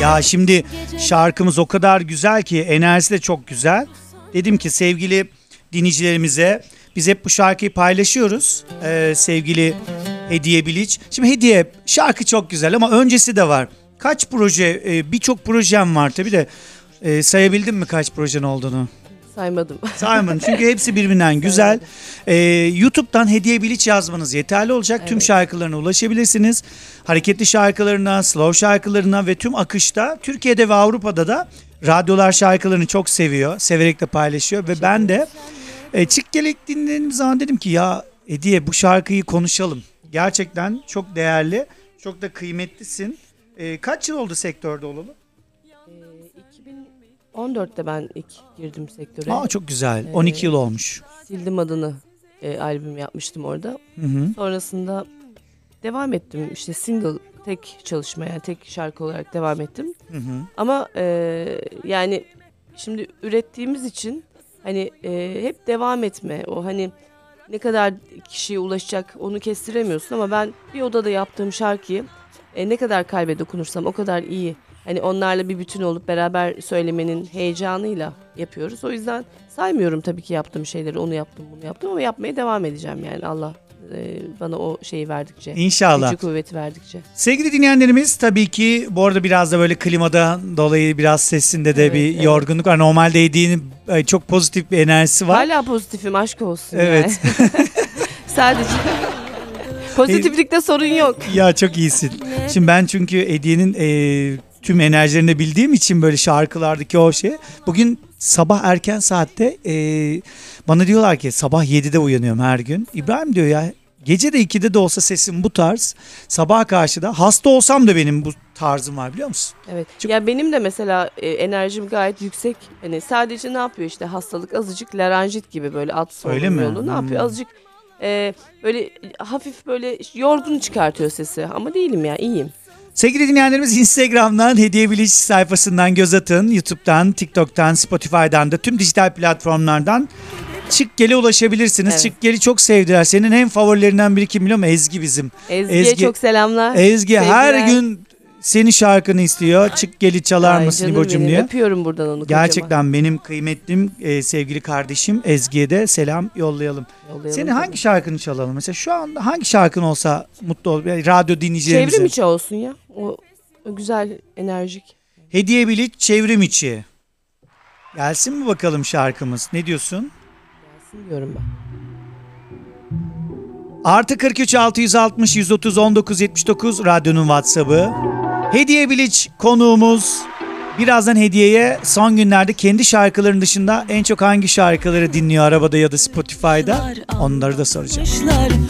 Ya şimdi şarkımız o kadar güzel ki, enerjisi de çok güzel. Dedim ki sevgili dinleyicilerimize, biz hep bu şarkıyı paylaşıyoruz. Sevgili Hediye Bilic. Şimdi Hediye, şarkı çok güzel ama öncesi de var. Kaç proje, birçok projem var tabii de sayabildin mi kaç projen olduğunu? Saymadım. Saymadın çünkü hepsi birbirinden güzel. YouTube'dan Hediye Bilic yazmanız yeterli olacak. Evet. Tüm şarkılarına ulaşabilirsiniz. Hareketli şarkılarına, slow şarkılarına ve tüm akışta Türkiye'de ve Avrupa'da da radyolar şarkılarını çok seviyor. Severek de paylaşıyor ve ben de Çık Gelek dinlediğim zaman dedim ki ya Hediye, bu şarkıyı konuşalım. Gerçekten çok değerli, çok da kıymetlisin. Kaç yıl oldu sektörde olalı? 2014'te ben ilk girdim sektöre. Aa, çok güzel. 12 yıl olmuş. Sildim adını, albüm yapmıştım orada. Hı. Sonrasında devam ettim. İşte single, tek çalışmaya, tek şarkı olarak devam ettim. Hı. Ama yani şimdi ürettiğimiz için hani hep devam etme. O hani ne kadar kişiye ulaşacak onu kestiremiyorsun ama ben bir odada yaptığım şarkıyı ne kadar kalbe dokunursam o kadar iyi. Hani onlarla bir bütün olup beraber söylemenin heyecanıyla yapıyoruz. O yüzden saymıyorum tabii ki yaptığım şeyleri, onu yaptım bunu yaptım ama yapmaya devam edeceğim yani Allah bana o şeyi verdikçe. İnşallah. Gücü kuvveti verdikçe. Sevgili dinleyenlerimiz, tabii ki bu arada biraz da böyle klimadan dolayı biraz sesinde de bir yorgunluk var. Normalde Hediye'nin çok pozitif bir enerjisi var. Hala pozitifim, aşk olsun evet. Yani. Sadece pozitiflikte sorun yok. Ya çok iyisin. Şimdi ben çünkü Hediye'nin tüm enerjilerini de bildiğim için böyle şarkılardaki o şey. Bugün sabah erken saatte bana diyorlar ki sabah 7'de uyanıyorum her gün. İbrahim diyor ya, gece de 2'de de olsa sesim bu tarz. Sabaha karşı da hasta olsam da benim bu tarzım var, biliyor musun? Evet. Çok... Ya benim de mesela enerjim gayet yüksek. Hani sadece ne yapıyor işte hastalık azıcık laranjit gibi böyle alt solunum yolu. Ne yapıyor azıcık böyle hafif böyle yorgun çıkartıyor sesi ama değilim ya, iyiyim. Sevgili dinleyenlerimiz, Instagram'dan Hediye Bilic sayfasından göz atın. YouTube'dan, TikTok'tan, Spotify'dan da tüm dijital platformlardan Çık Gel'e ulaşabilirsiniz. Evet. Çık Gel'i çok sevdiler. Senin en favorilerinden biri kim biliyor musun? Ezgi bizim. Ezgi'ye çok selamlar. Ezgi sevgiler. Her gün senin şarkını istiyor. Çık Gel'i çalar mısın İbo'cum diye. Öpüyorum buradan onu. Gerçekten kocaman. Benim kıymetlim sevgili kardeşim Ezgi'ye de selam yollayalım. Senin hangi şarkını çalalım? Mesela şu anda hangi şarkın olsa mutlu olur? Yani radyo dinleyicilerimize. Çevrim içi olsun ya. O güzel, enerjik. Hediye Bilic Çevrim içi. Gelsin mi bakalım şarkımız? Ne diyorsun? Gelsin diyorum ben. Artı 43 660 130 19 79 radyonun WhatsApp'ı. Hediye Bilic konuğumuz. Birazdan Hediye'ye son günlerde kendi şarkıların dışında en çok hangi şarkıları dinliyor arabada ya da Spotify'da, onları da soracağım.